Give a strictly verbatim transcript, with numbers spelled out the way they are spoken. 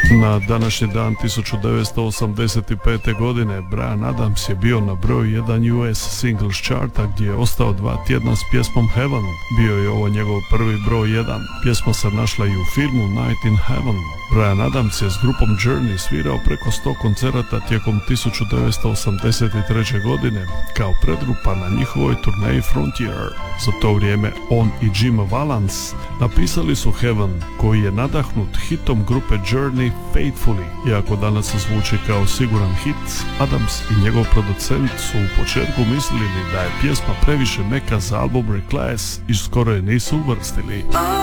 Na današnji dan tisuću devetsto osamdeset pete. godine Bryan Adams je bio na broj jedan U S Singles Charta gdje je ostao dva tjedna s pjesmom Heaven. Bio je ovo njegov prvi broj jedan. Pjesma se našla i u filmu Night in Heaven. Bryan Adams je s grupom Journey svirao preko sto koncerata tijekom tisuću devetsto osamdeset treće. godine kao predgrupa na njihovoj turneji Frontier. Za to vrijeme on i Jim Valance napisali su Heaven, koji je nadahnut hitom grupe Journey Faithfully. Iako danas zvuči kao siguran hit, Adams i njegov producent su u početku mislili da je pjesma previše meka za album Reclass i skoro je nisu uvrstili.